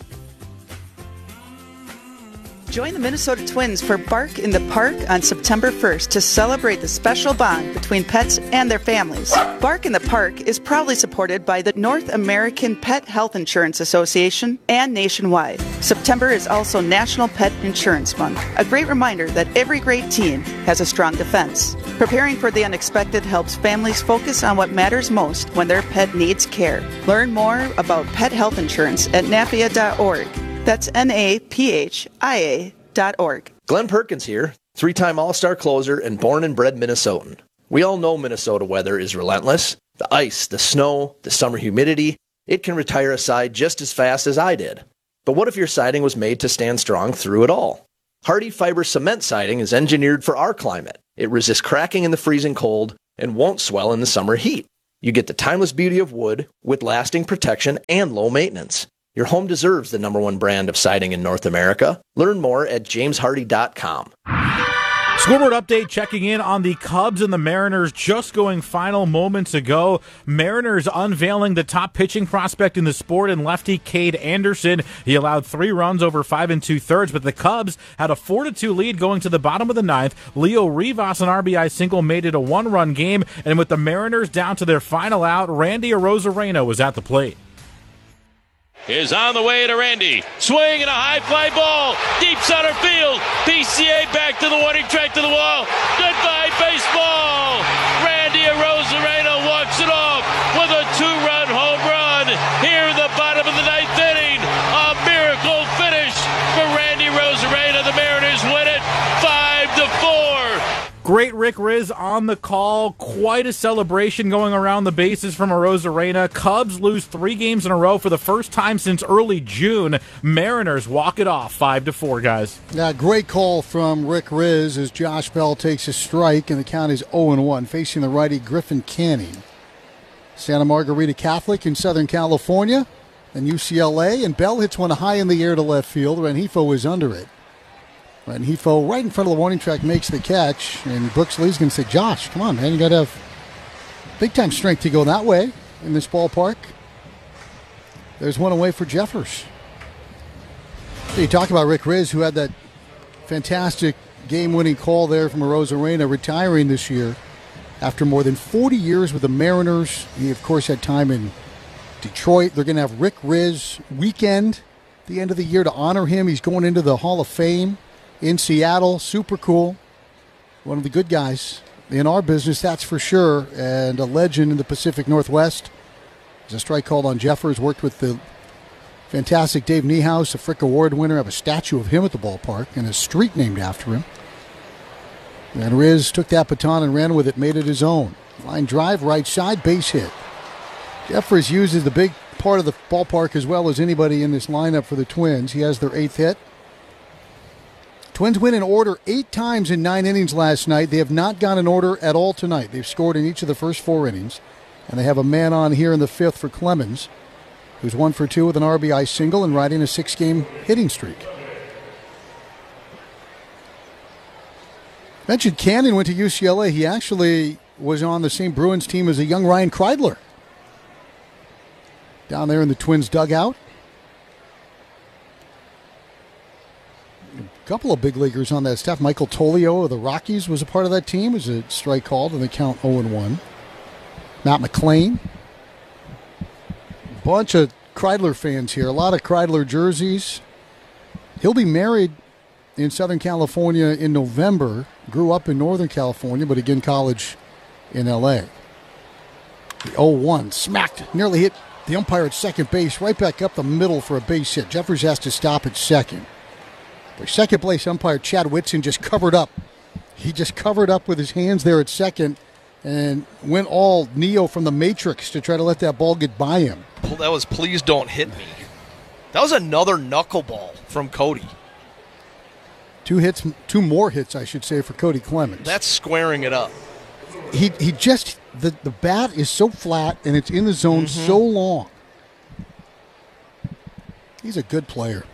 Join the Minnesota Twins for Bark in the Park on September first to celebrate the special bond between pets and their families. Bark in the Park is proudly supported by the North American Pet Health Insurance Association and nationwide. September is also National Pet Insurance Month, a great reminder that every great team has a strong defense. Preparing for the unexpected helps families focus on what matters most when their pet needs care. Learn more about pet health insurance at napia dot org. That's N A P H I A dot org. Glenn Perkins here, three-time All-Star closer and born and bred Minnesotan. We all know Minnesota weather is relentless. The ice, the snow, the summer humidity. It can retire a side just as fast as I did. But what if your siding was made to stand strong through it all? Hardy Fiber Cement Siding is engineered for our climate. It resists cracking in the freezing cold and won't swell in the summer heat. You get the timeless beauty of wood with lasting protection and low maintenance. Your home deserves the number one brand of siding in North America. Learn more at james hardy dot com. Scoreboard update checking in on the Cubs and the Mariners just going final moments ago. Mariners unveiling the top pitching prospect in the sport in lefty Cade Anderson. He allowed three runs over five and two-thirds, but the Cubs had a four to two lead going to the bottom of the ninth. Leo Rivas, an R B I single, made it a one-run game, and with the Mariners down to their final out, Randy Arozarena was at the plate. Is on the way to Randy. Swing and a high fly ball. Deep center field. P C A back to the warning track to the wall. Goodbye, baseball. Randy Arozarena walks it off with a two-run home run here in the bottom of the ninth inning. A miracle finish for Randy Arozarena. The Mariners win it five to four. Great Rick Riz on the call. Quite a celebration going around the bases from Arozarena. Cubs lose three games in a row for the first time since early June. Mariners walk it off five to four, guys. Yeah, great call from Rick Riz as Josh Bell takes a strike, and the count is oh and one, facing the righty Griffin Canning. Santa Margarita Catholic in Southern California, and U C L A, and Bell hits one high in the air to left field. Rengifo is under it. Rengifo, right in front of the warning track, makes the catch, and Brooks Lee's going to say, Josh, come on, man, you got to have big-time strength to go that way in this ballpark. There's one away for Jeffers. You talk about Rick Riz, who had that fantastic game-winning call there from Arozarena, retiring this year after more than forty years with the Mariners. He, of course, had time in Detroit. They're going to have Rick Riz weekend at the end of the year to honor him. He's going into the Hall of Fame in Seattle. Super cool. One of the good guys in our business, that's for sure, and a legend in the Pacific Northwest. There's a strike called on Jeffers. Worked with the fantastic Dave Niehaus, a Frick Award winner. Have a statue of him at the ballpark and a street named after him. And Riz took that baton and ran with it, made it his own. Line drive, right side, base hit. Jeffers uses the big part of the ballpark as well as anybody in this lineup for the Twins. He has their eighth hit. Twins win in order eight times in nine innings last night. They have not gone in order at all tonight. They've scored in each of the first four innings. And they have a man on here in the fifth for Clemens, who's one for two with an R B I single and riding a six-game hitting streak. Mentioned Cannon went to U C L A. He actually was on the same Bruins team as a young Ryan Kreidler. Down there in the Twins dugout. A couple of big leaguers on that staff. Michael Tolio of the Rockies was a part of that team. It was a strike called, and they count oh and one. Matt McClain. Bunch of Kreidler fans here. A lot of Kreidler jerseys. He'll be married in Southern California in November. Grew up in Northern California, but again, college in L A. The oh one smacked, nearly hit the umpire at second base, right back up the middle for a base hit. Jeffers has to stop at second. The second base umpire, Chad Whitson, just covered up. He just covered up with his hands there at second and went all Neo from the Matrix to try to let that ball get by him. Well, that was please don't hit me. That was another knuckleball from Cody. Two hits, two more hits, I should say, for Cody Clemens. That's squaring it up. He he just, the, the bat is so flat and it's in the zone mm-hmm. so long. He's a good player.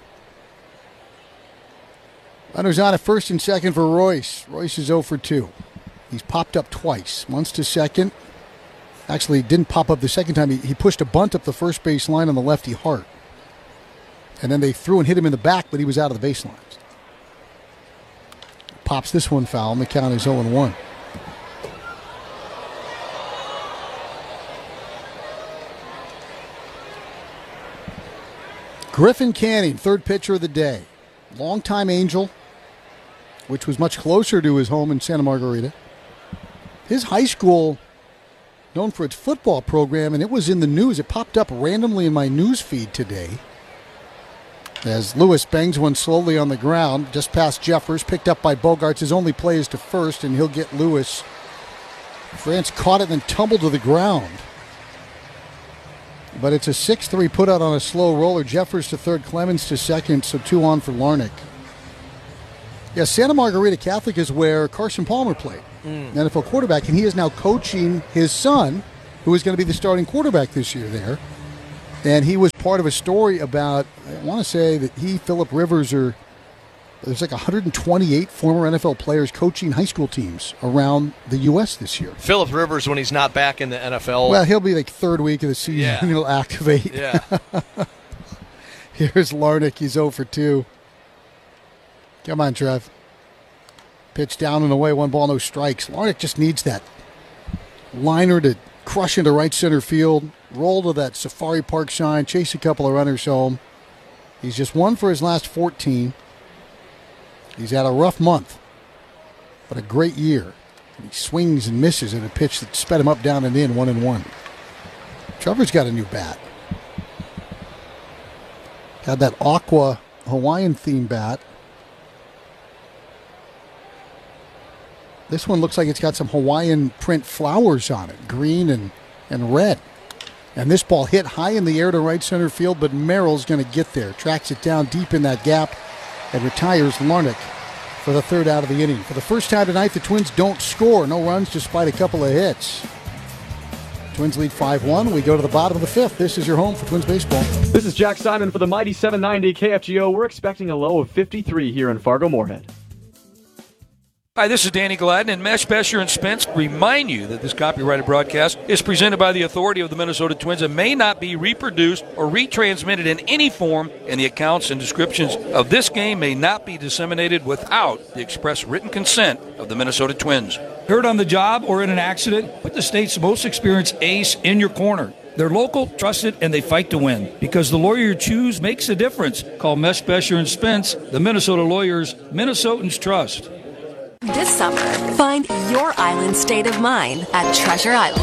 Runners on at first and second for Royce. Royce is oh for two. He's popped up twice. Once to second. Actually, didn't pop up the second time. He, he pushed a bunt up the first base line on the lefty Hart. And then they threw and hit him in the back, but he was out of the baselines. Pops this one foul, and the count is oh and one. Griffin Canning, third pitcher of the day. Longtime Angel, which was much closer to his home in Santa Margarita. His high school, known for its football program, and it was in the news. It popped up randomly in my news feed today. As Lewis bangs one slowly on the ground, just past Jeffers, picked up by Bogarts. His only play is to first, and he'll get Lewis. France caught it and then tumbled to the ground. But it's a six three putout on a slow roller. Jeffers to third, Clemens to second, so two on for Larnach. Yeah, Santa Margarita Catholic is where Carson Palmer played, mm. N F L quarterback, and he is now coaching his son, who is going to be the starting quarterback this year there. And he was part of a story about, I want to say that he, Phillip Rivers, are there's like one hundred twenty-eight former N F L players coaching high school teams around the U S this year. Phillip Rivers, when he's not back in the N F L. Well, he'll be like third week of the season, yeah. and he'll activate. Yeah. Here's Larnach. He's oh for two. Come on, Trev. Pitch down and away, one ball, no strikes. Larnach just needs that liner to crush into right center field, roll to that Safari Park shine, chase a couple of runners home. He's just one for his last fourteen. He's had a rough month, but a great year. He swings and misses at a pitch that sped him up, down, and in, one and one. Trevor's got a new bat. Got that aqua Hawaiian theme bat. This one looks like it's got some Hawaiian print flowers on it, green and, and red. And this ball hit high in the air to right center field, but Merrill's going to get there. Tracks it down deep in that gap and retires Larnach for the third out of the inning. For the first time tonight, the Twins don't score. No runs despite a couple of hits. Twins lead five one. We go to the bottom of the fifth. This is your home for Twins baseball. This is Jack Simon for the mighty seven ninety K F G O. We're expecting a low of fifty-three here in Fargo-Moorhead. Hi, this is Danny Gladden, and Mesh, Besher, and Spence remind you that this copyrighted broadcast is presented by the authority of the Minnesota Twins and may not be reproduced or retransmitted in any form, and the accounts and descriptions of this game may not be disseminated without the express written consent of the Minnesota Twins. Hurt on the job or in an accident? Put the state's most experienced ace in your corner. They're local, trusted, and they fight to win. Because the lawyer you choose makes a difference. Call Mesh, Besher, and Spence, the Minnesota lawyers Minnesotans trust. This summer, find your island state of mind at Treasure Island.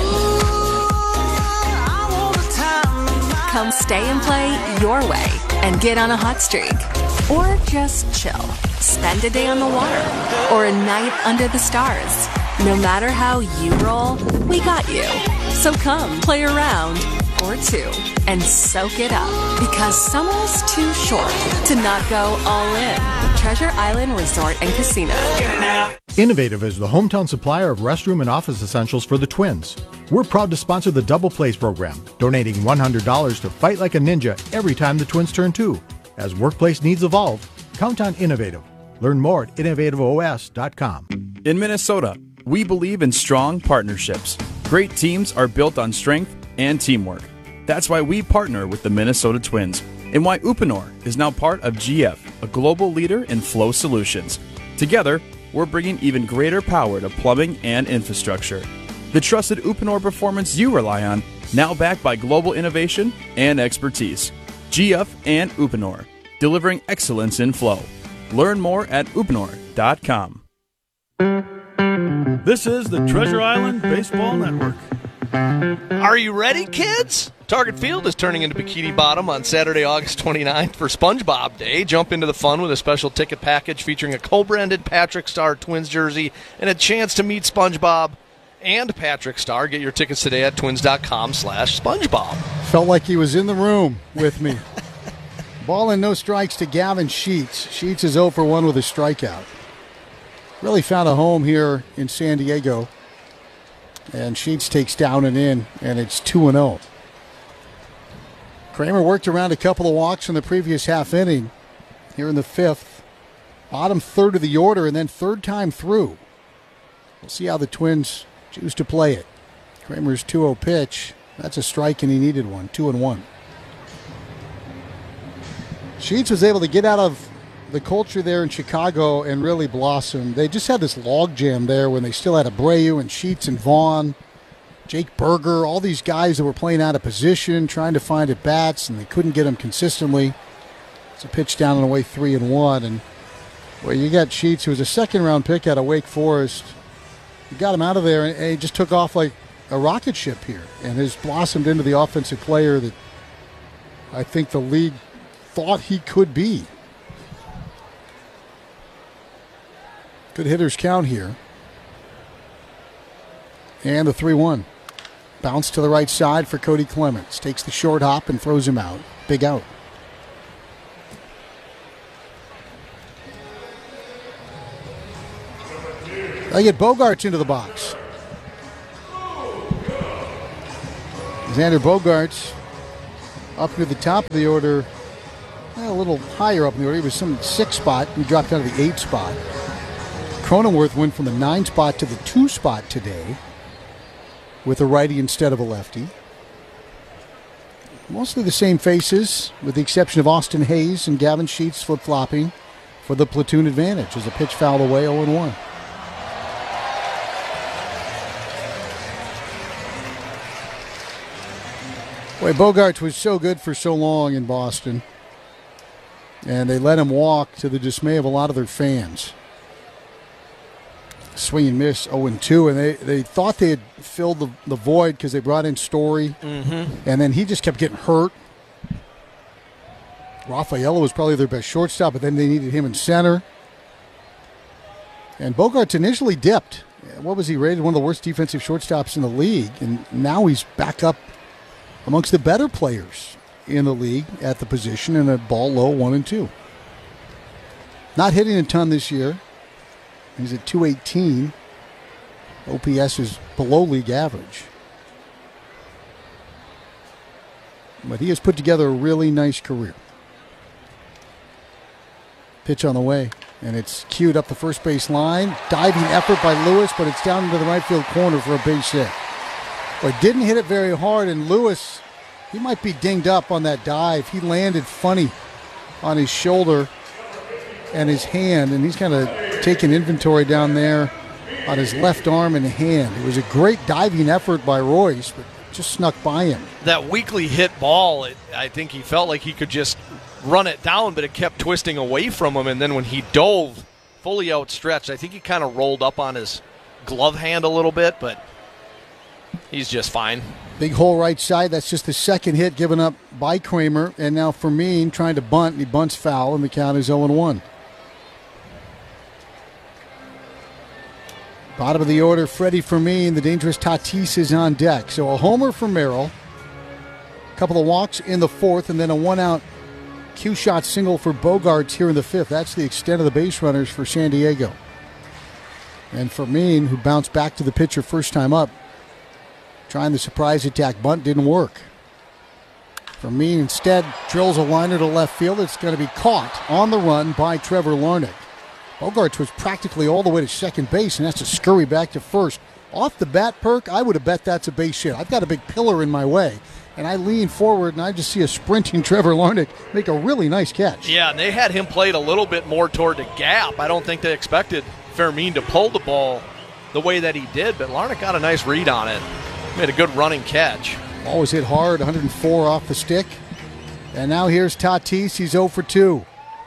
Come stay and play your way and get on a hot streak. Or just chill. Spend a day on the water or a night under the stars. No matter how you roll, we got you. So come play around or two and soak it up, because summer's too short to not go all in. Treasure Island Resort and Casino. Innovative is the hometown supplier of restroom and office essentials for the Twins. We're proud to sponsor the Double Plays program, donating one hundred dollars to fight like a ninja every time the Twins turn two. As workplace needs evolve, count on Innovative. Learn more at innovative O S dot com. In Minnesota, we believe in strong partnerships. Great teams are built on strength and teamwork. That's why we partner with the Minnesota Twins, and why Uponor is now part of G F, a global leader in flow solutions. Together, we're bringing even greater power to plumbing and infrastructure. The trusted Uponor performance you rely on, now backed by global innovation and expertise. G F and Uponor, delivering excellence in flow. Learn more at uponor dot com. This is the Treasure Island Baseball Network. Are you ready, kids? Target Field is turning into Bikini Bottom on Saturday, August twenty-ninth for SpongeBob Day. Jump into the fun with a special ticket package featuring a co-branded Patrick Star Twins jersey and a chance to meet SpongeBob and Patrick Star. Get your tickets today at twins dot com slash SpongeBob. Felt like he was in the room with me. Ball and no strikes to Gavin Sheets. Sheets is oh for one with a strikeout. Really found a home here in San Diego. And Sheets takes down and in, and it's two and oh. Kramer worked around a couple of walks in the previous half inning. Here in the fifth. Bottom third of the order, and then third time through. We'll see how the Twins choose to play it. Kramer's two oh pitch. That's a strike, and he needed one. Two and one. Sheets was able to get out of the culture there in Chicago and really blossom. They just had this logjam there when they still had Abreu and Sheets and Vaughn, Jake Berger, all these guys that were playing out of position, trying to find at bats, and they couldn't get them consistently. It's a pitch down and away, three and one. And well, you got Sheets, who was a second-round pick out of Wake Forest. You got him out of there, and he just took off like a rocket ship here, and has blossomed into the offensive player that I think the league thought he could be. Good hitters count here. And the three one. Bounce to the right side for Cody Clemens. Takes the short hop and throws him out. Big out. They get Bogaerts into the box. Xander Bogaerts up near the top of the order, a little higher up in the order. He was some sixth spot. He dropped out of the eighth spot. Cronenworth went from the nine spot to the two spot today with a righty instead of a lefty. Mostly the same faces, with the exception of Austin Hayes and Gavin Sheets flip-flopping for the platoon advantage as a pitch fouled away oh and one. Boy, Bogaerts was so good for so long in Boston, and they let him walk to the dismay of a lot of their fans. Swing and miss, oh and two, and they, they thought they had filled the, the void because they brought in Story, Mm-hmm. and then he just kept getting hurt. Raffaello was probably their best shortstop, but then they needed him in center. And Bogaerts initially dipped. What was he rated? One of the worst defensive shortstops in the league, and now he's back up amongst the better players in the league at the position, and a ball low, one and two. Not hitting a ton this year. He's at two eighteen. O P S is below league average. But he has put together a really nice career. Pitch on the way, and it's cued up the first base line. Diving effort by Lewis, but it's down into the right field corner for a base hit. But didn't hit it very hard, and Lewis, he might be dinged up on that dive. He landed funny on his shoulder and his hand, and he's kind of taking inventory down there on his left arm and hand. It was a great diving effort by Royce, but just snuck by him. That weakly hit ball, it, I think he felt like he could just run it down, but it kept twisting away from him, and then when he dove fully outstretched, I think he kind of rolled up on his glove hand a little bit, but he's just fine. Big hole right side. That's just the second hit given up by Kramer, and now Fermin trying to bunt, and he bunts foul, and the count is oh and one. Bottom of the order, Freddie Fermin. The dangerous Tatis is on deck. So a homer for Merrill, a couple of walks in the fourth, and then a one-out Q-shot single for Bogaerts here in the fifth. That's the extent of the base runners for San Diego. And Fermin, who bounced back to the pitcher first time up, trying the surprise attack bunt, didn't work. Fermin instead drills a liner to left field. It's going to be caught on the run by Trevor Larnach. Bogaerts was practically all the way to second base and has to scurry back to first. Off the bat, Perk, I would have bet that's a base hit. I've got a big pillar in my way, and I lean forward, and I just see a sprinting Trevor Larnach make a really nice catch. Yeah, and they had him played a little bit more toward the gap. I don't think they expected Fermin to pull the ball the way that he did, but Larnach got a nice read on it. Made a good running catch. Ball was hit hard, one oh four off the stick. And now here's Tatis. He's oh for two.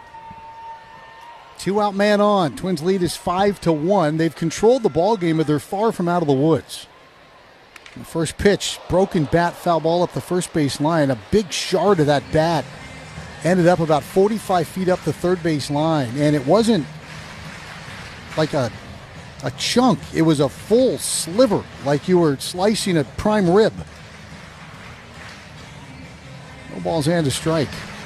Two-out man on. Twins lead is five to one. They've controlled the ball game, but they're far from out of the woods. The first pitch, broken bat, foul ball up the first base line. A big shard of that bat ended up about forty-five feet up the third base line, and it wasn't like a a chunk. It was a full sliver, like you were slicing a prime rib. No balls and a strike.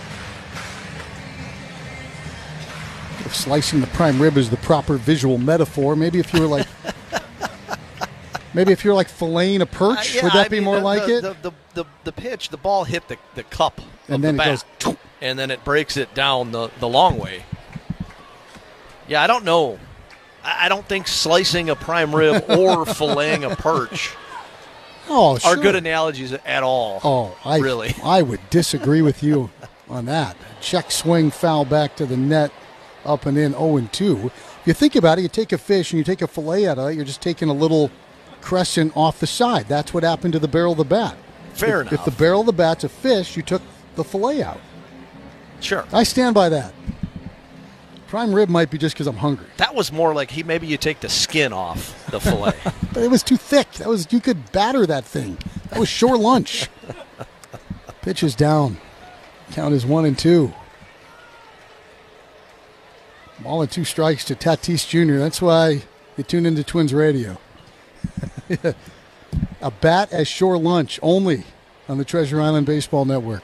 If slicing the prime rib is the proper visual metaphor, maybe if you were like, maybe if you're like filleting a perch, Uh, yeah, would that I be mean, more the, like the, it? The, the, the, the pitch, the ball hit the, the cup of And then the it bat, goes, and then it breaks it down the, the long way. Yeah, I don't know. I, I don't think slicing a prime rib or filleting a perch Oh, sure. are good analogies at all. Oh, I really? I would disagree with you on that. Check swing, foul back to the net, up and in, oh and two. If you think about it, you take a fish and you take a fillet out of it, you're just taking a little crescent off the side. That's what happened to the barrel of the bat. Fair if, enough. If the barrel of the bat's a fish, you took the fillet out. Sure. I stand by that. Prime rib might be just because I'm hungry. That was more like he maybe you take the skin off the fillet. But it was too thick. That was you could batter that thing. That was shore lunch. Pitch is down. Count is one and two. Ball and two strikes to Tatis Junior That's why you tune into Twins Radio. A bat as shore lunch only on the Treasure Island Baseball Network.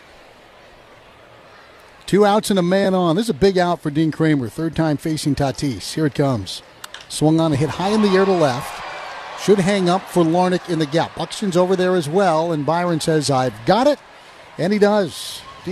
Two outs and a man on. This is a big out for Dean Kramer. Third time facing Tatis. Here it comes. Swung on a hit high in the air to left. Should hang up for Larnach in the gap. Buxton's over there as well, and Byron says, I've got it. And he does.